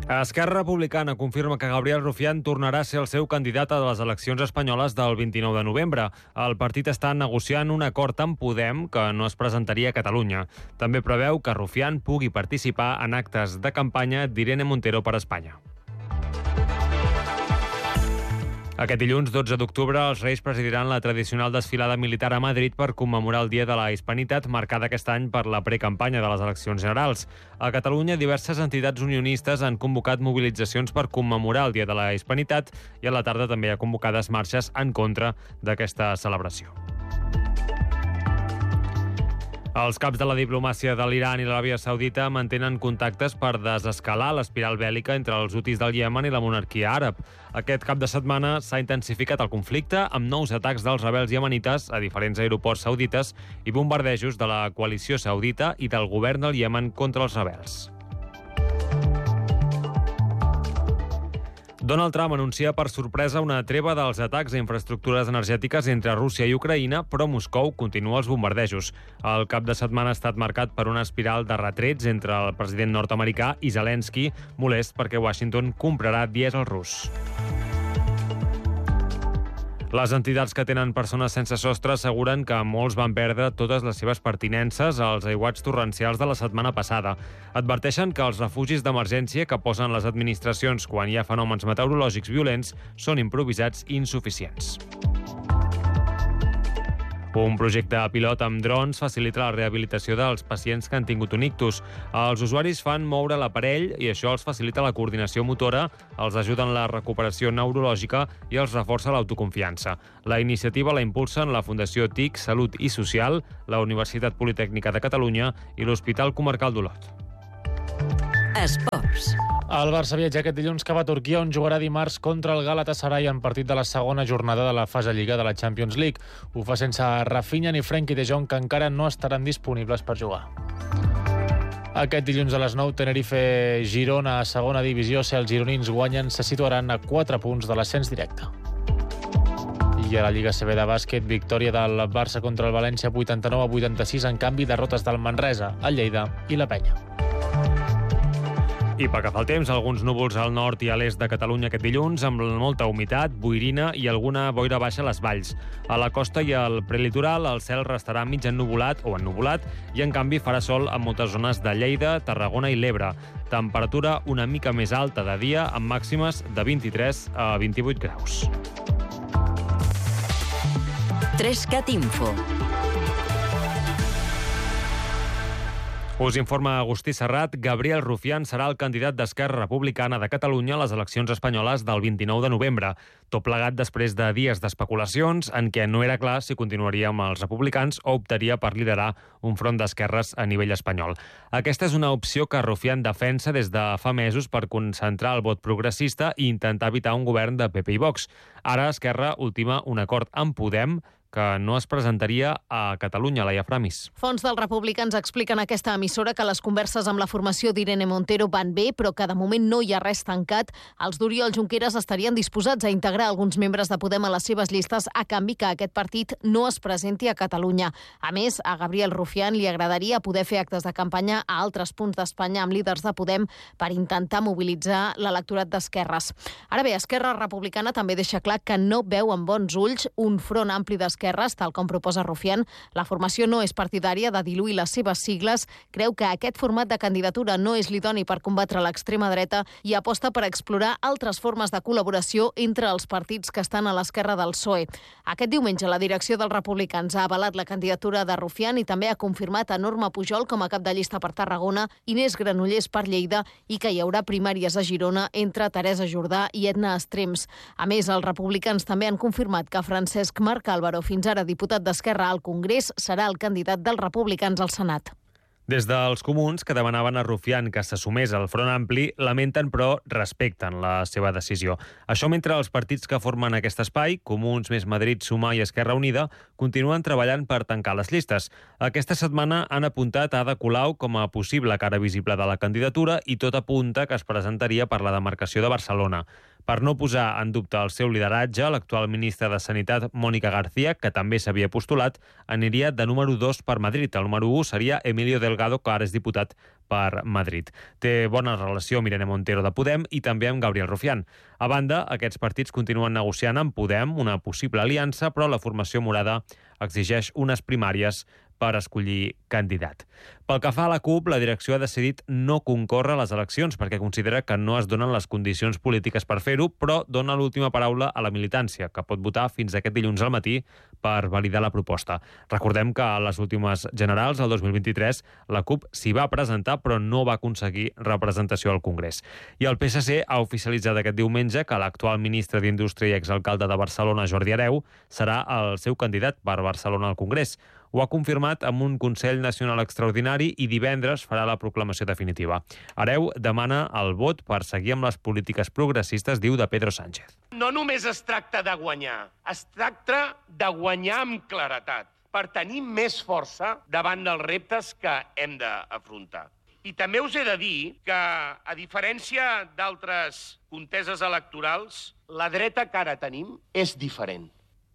Esquerra Republicana confirma que Gabriel Rufián tornarà a ser el seu candidat a les eleccions espanyoles del 29 de novembre. El partit està negociant un acord amb Podem que no es presentaria a Catalunya. També preveu que Rufián pugui participar en actes de campanya d'Irene Montero per Espanya. Aquest dilluns, 12 d'octubre, els Reis presidiran la tradicional desfilada militar a Madrid per commemorar el Dia de la Hispanitat, marcada aquest any per la precampanya de les eleccions generals. A Catalunya, diverses entitats unionistes han convocat mobilitzacions per commemorar el Dia de la Hispanitat i a la tarda també hi ha convocades marxes en contra d'aquesta celebració. Els caps de la diplomàcia de l'Iran i l'Aràbia Saudita mantenen contactes per desescalar l'espiral bèl·lica entre els hutis del Iemen i la monarquia àrab. Aquest cap de setmana s'ha intensificat el conflicte amb nous atacs dels rebels iemenites a diferents aeroports saudites i bombardejos de la coalició saudita i del govern del Iemen contra els rebels. Donald Trump anuncia per sorpresa una treva dels atacs a infraestructures energètiques entre Rússia i Ucraïna, però Moscou continua els bombardejos. El cap de setmana ha estat marcat per una espiral de retrets entre el president nord-americà i Zelensky, molest perquè Washington comprarà dièsel rus. Les entitats que tenen persones sense sostre asseguren que molts van perdre totes les seves pertinences als aiguats torrencials de la setmana passada. Adverteixen que els refugis d'emergència que posen les administracions quan hi ha fenòmens meteorològics violents són improvisats i insuficients. Un projecte pilot amb drons facilita la rehabilitació dels pacients que han tingut un ictus. Els usuaris fan moure l'aparell i això els facilita la coordinació motora, els ajuda en la recuperació neurològica i els reforça l'autoconfiança. La iniciativa la impulsen la Fundació TIC Salut i Social, la Universitat Politècnica de Catalunya i l'Hospital Comarcal d'Olot. Esports. El Barça viatja aquest dilluns cap a Turquia, on jugarà dimarts contra el Galatasaray en partit de la segona jornada de la fase Lliga de la Champions League. Ho fa sense Rafinha ni Frenkie de Jong, que encara no estaran disponibles per jugar. Aquest dilluns a les 9, Tenerife-Girona a segona divisió. Si els gironins guanyen, se situaran a 4 punts de l'ascens directe. I a la Lliga CB de bàsquet, victòria del Barça contra el València 89-86, en canvi derrotes del Manresa, el Lleida i la Penya. I pel que fa al temps, alguns núvols al nord i a l'est de Catalunya aquest dilluns, amb molta humitat, boirina i alguna boira baixa a les valls. A la costa i al prelitoral el cel restarà mig ennuvolat o ennuvolat i en canvi farà sol en moltes zones de Lleida, Tarragona i l'Ebre. Temperatura una mica més alta de dia, amb màximes de 23 a 28 graus. 3CAT Info. Us informa Agustí Serrat. Gabriel Rufián serà el candidat d'Esquerra Republicana de Catalunya a les eleccions espanyoles del 29 de novembre. Tot plegat després de dies d'especulacions en què no era clar si continuaria amb els republicans o optaria per liderar un front d'esquerres a nivell espanyol. Aquesta és una opció que Rufián defensa des de fa mesos per concentrar el vot progressista i intentar evitar un govern de PP i Vox. Ara Esquerra ultima un acord amb Podem que no es presentaria a Catalunya, Laia Framis. Fons dels republicans expliquen a aquesta emissora que les converses amb la formació d'Irene Montero van bé, però que de moment no hi ha res tancat. Els d'Oriol Junqueras estarien disposats a integrar alguns membres de Podem a les seves llistes a canvi que aquest partit no es presenti a Catalunya. A més, a Gabriel Rufián li agradaria poder fer actes de campanya a altres punts d'Espanya amb líders de Podem per intentar mobilitzar l'electorat d'esquerres. Ara bé, Esquerra Republicana també deixa clar que no veu amb bons ulls un front ampli d'esquerres, tal com proposa Rufián. La formació no és partidària de diluir les seves sigles, creu que aquest format de candidatura no és l'idoni per combatre l'extrema dreta i aposta per explorar altres formes de col·laboració entre els partits que estan a l'esquerra del PSOE. Aquest diumenge la direcció dels republicans ha avalat la candidatura de Rufián i també ha confirmat a Norma Pujol com a cap de llista per Tarragona, Inés Granollers per Lleida i que hi haurà primàries a Girona entre Teresa Jordà i Edna Estrems. A més, els republicans també han confirmat que Francesc Marc Álvaro, fins ara diputat d'Esquerra al Congrés, serà el candidat dels republicans al Senat. Des dels comuns, que demanaven a Rufián que se sumés al Front Ampli, lamenten però respecten la seva decisió. Això mentre els partits que formen aquest espai, Comuns, Més Madrid, Sumar i Esquerra Unida, continuen treballant per tancar les llistes. Aquesta setmana han apuntat a Ada Colau com a possible cara visible de la candidatura i tot apunta que es presentaria per la demarcació de Barcelona. Per no posar en dubte el seu lideratge, l'actual ministra de Sanitat, Mónica García, que també s'havia postulat, aniria de número 2 per Madrid. El número 1 seria Emilio Delgado, que ara és diputat per Madrid. Té bona relació amb Irene Montero de Podem i també amb Gabriel Rufián. A banda, aquests partits continuen negociant amb Podem una possible aliança, però la formació morada exigeix unes primàries per escollir candidat. Pel que fa a la CUP, la direcció ha decidit no concórrer a les eleccions perquè considera que no es donen les condicions polítiques per fer-ho, però dona l'última paraula a la militància, que pot votar fins aquest dilluns al matí per validar la proposta. Recordem que a les últimes generals, el 2023, la CUP s'hi va presentar, però no va aconseguir representació al Congrés. I el PSC ha oficialitzat aquest diumenge que l'actual ministre d'Indústria i exalcalde de Barcelona, Jordi Hereu, serà el seu candidat per Barcelona al Congrés. Ho ha confirmat amb un Consell Nacional Extraordinari i divendres farà la proclamació definitiva. Hereu demana el vot per seguir amb les polítiques progressistes, diu, de Pedro Sánchez. No només es tracta de guanyar, es tracta de guanyar amb claretat, per tenir més força davant dels reptes que hem d'afrontar. I també us he de dir que, a diferència d'altres conteses electorals, la dreta que ara tenim és diferent.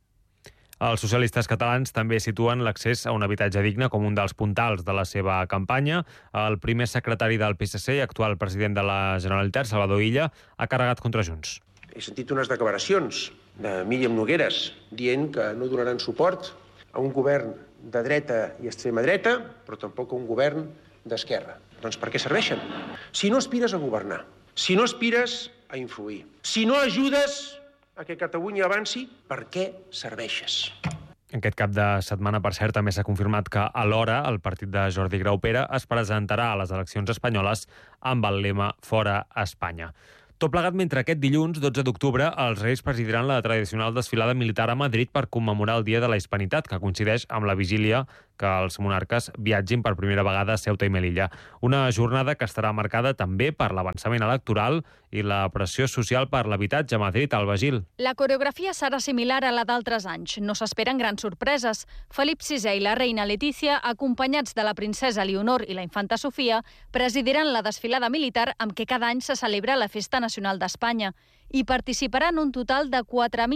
Els socialistes catalans també situen l'accés a un habitatge digne com un dels puntals de la seva campanya. El primer secretari del PSC i actual president de la Generalitat, Salvador Illa, ha carregat contra Junts. He sentit unes declaracions de Míriam Nogueras dient que no donaran suport a un govern de dreta i extrema dreta, però tampoc a un govern d'esquerra. Doncs per què serveixen? Si no aspires a governar, si no aspires a influir, si no ajudes a que Catalunya avanci, per què serveixes? Aquest cap de setmana, per cert, també s'ha confirmat que alhora el partit de Jordi Graupera es presentarà a les eleccions espanyoles amb el lema Fora Espanya. Tot plegat mentre aquest dilluns, 12 d'octubre, els Reis presidiran la tradicional desfilada militar a Madrid per commemorar el Dia de la Hispanitat, que coincideix amb la vigília que els monarques viatgin per primera vegada a Ceuta i Melilla. Una jornada que estarà marcada també per l'avançament electoral i la pressió social per l'habitatge a Madrid, al Bagil. La coreografia serà similar a la d'altres anys. No s'esperen grans sorpreses. Felip VI i la reina Letícia, acompanyats de la princesa Leonor i la infanta Sofia, presidiran la desfilada militar amb què cada any se celebra la Festa Nacional d'Espanya. Hi participaran un total de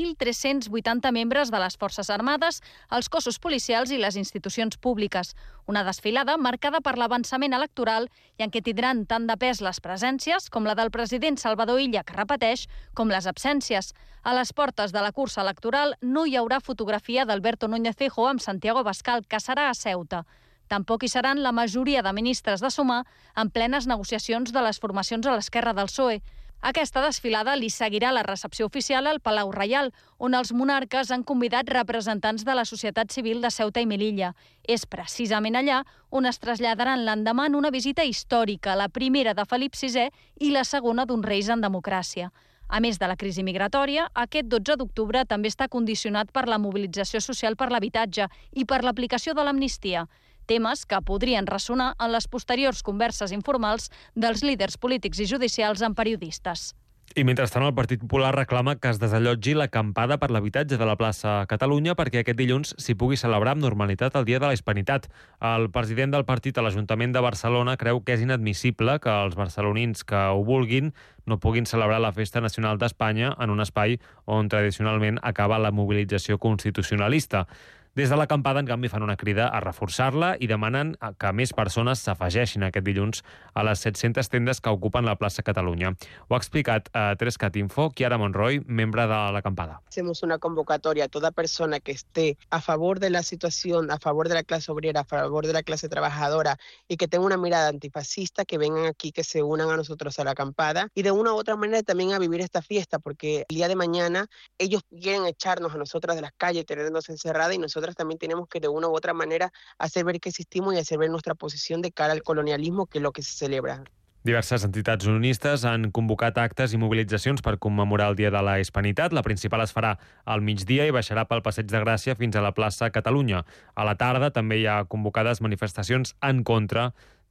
4.380 membres de les Forces Armades, els cossos policials i les institucions públiques. Una desfilada marcada per l'avançament electoral i en què tindran tant de pes les presències com la del president Salvador Illa, que repeteix, com les absències. A les portes de la cursa electoral no hi haurà fotografia d'Alberto Núñez Feijóo amb Santiago Abascal, que serà a Ceuta. Tampoc hi seran la majoria de ministres de Sumar en plenes negociacions de les formacions a l'esquerra del PSOE. Aquesta desfilada li seguirà la recepció oficial al Palau Reial, on els monarques han convidat representants de la societat civil de Ceuta i Melilla. És precisament allà on es traslladaran l'endemà en una visita històrica, la primera de Felip VI i la segona d'un reis en democràcia. A més de la crisi migratòria, aquest 12 d'octubre també està condicionat per la mobilització social per l'habitatge i per l'aplicació de l'amnistia. Temes que podrien ressonar en les posteriors converses informals dels líders polítics i judicials amb periodistes. I mentrestant, el Partit Popular reclama que es desallotgi l'acampada per l'habitatge de la plaça Catalunya perquè aquest dilluns s'hi pugui celebrar amb normalitat el Dia de la Hispanitat. El president del partit a l'Ajuntament de Barcelona creu que és inadmissible que els barcelonins que ho vulguin no puguin celebrar la Festa Nacional d'Espanya en un espai on tradicionalment acaba la mobilització constitucionalista. Des de l'acampada, en canvi, fan una crida a reforçar-la i demanen que més persones s'afegeixin aquest dilluns a les 700 tendes que ocupen la plaça Catalunya. Ho ha explicat a 3cat Info Chiara Monroy, membre de l'acampada. Hacemos una convocatoria a toda persona que esté a favor de la situación, a favor de la clase obrera, a favor de la clase trabajadora y que tenga una mirada antifascista, que vengan aquí, que se unan a nosotros a la acampada y de una u otra manera también a vivir esta fiesta, porque el día de mañana ellos quieren echarnos a nosotras de las calles, tenernos encerradas y nosotros también tenemos que de una u otra manera hacer ver que existimos y hacer ver nuestra posición de cara al colonialismo, que es lo que se celebra. Diverses entitats unionistes han convocat actes i mobilitzacions per commemorar el Dia de la Hispanitat. La principal es farà al migdia i baixarà pel Passeig de Gràcia fins a la plaça Catalunya. A la tarda també hi ha convocades manifestacions en contra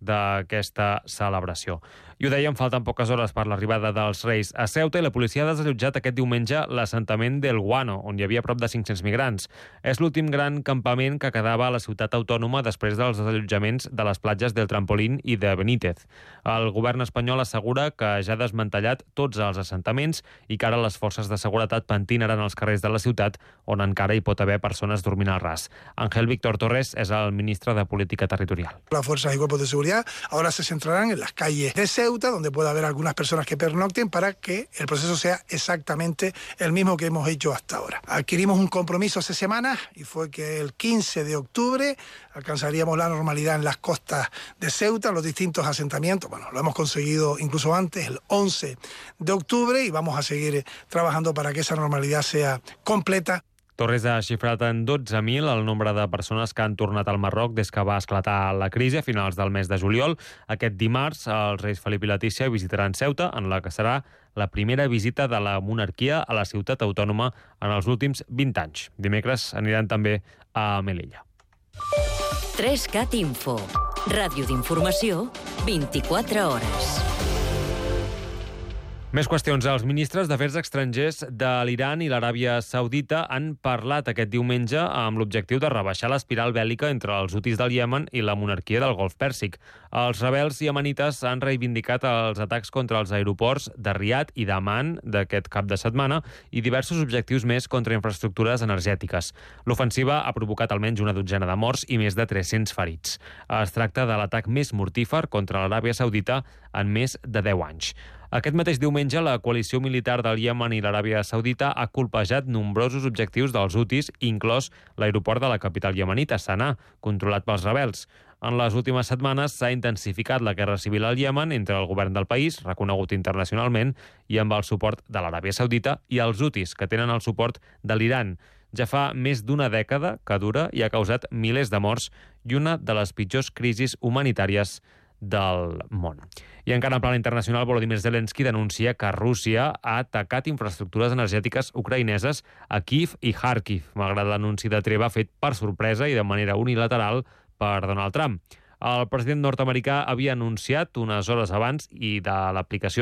d'aquesta celebració. I ho dèiem, falten poques hores per l'arribada dels Reis a Ceuta i la policia ha desallotjat aquest diumenge l'assentament del Guano, on hi havia prop de 500 migrants. És l'últim gran campament que quedava a la ciutat autònoma després dels desallotjaments de les platges del Trampolín i de Benítez. El govern espanyol assegura que ja ha desmantellat tots els assentaments i que ara les forces de seguretat pentinaran els carrers de la ciutat, on encara hi pot haver persones dormint al ras. Ángel Víctor Torres és el ministre de Política Territorial. Las fuerzas y cuerpos de seguridad ahora se centrarán en las calles de Ceuta, donde pueda haber algunas personas que pernocten para que el proceso sea exactamente el mismo que hemos hecho hasta ahora. Adquirimos un compromiso hace semanas y fue que el 15 de octubre alcanzaríamos la normalidad en las costas de Ceuta, en los distintos asentamientos. Bueno, lo hemos conseguido incluso antes, el 11 de octubre, y vamos a seguir trabajando para que esa normalidad sea completa. Torres ha xifrat en 12.000 el nombre de persones que han tornat al Marroc des que va esclatar la crisi a finals del mes de juliol. Aquest dimarts, els reis Felip i Letícia visitaran Ceuta, en la que serà la primera visita de la monarquia a la ciutat autònoma en els últims 20 anys. Dimecres aniran també a Melilla. 3CAT Info. Ràdio d'informació, 24 hores. Més qüestions. Els ministres d'Afers Estrangers de l'Iran i l'Aràbia Saudita han parlat aquest diumenge amb l'objectiu de rebaixar l'espiral bèl·lica entre els hutis del Iemen i la monarquia del Golf Pèrsic. Els rebels iemenites han reivindicat els atacs contra els aeroports de Riad i d'Amman d'aquest cap de setmana i diversos objectius més contra infraestructures energètiques. L'ofensiva ha provocat almenys una dotzena de morts i més de 300 ferits. Es tracta de l'atac més mortífer contra l'Aràbia Saudita en més de 10 anys. Aquest mateix diumenge, la coalició militar del Iemen i l'Aràbia Saudita ha colpejat nombrosos objectius dels hutis, inclòs l'aeroport de la capital iemenita, Sanà, controlat pels rebels. En les últimes setmanes s'ha intensificat la guerra civil al Iemen entre el govern del país, reconegut internacionalment, i amb el suport de l'Aràbia Saudita, i els hutis, que tenen el suport de l'Iran. Ja fa més d'una dècada que dura i ha causat milers de morts i una de les pitjors crisis humanitàries del món. I encara en plan internacional, Volodymyr Zelensky denuncia que Rússia ha atacat infraestructures energètiques ucraïneses a Kyiv i Kharkiv, malgrat l'anunci de treva fet per sorpresa i de manera unilateral per Donald Trump. El president nord-americà havia anunciat unes hores abans i de l'aplicació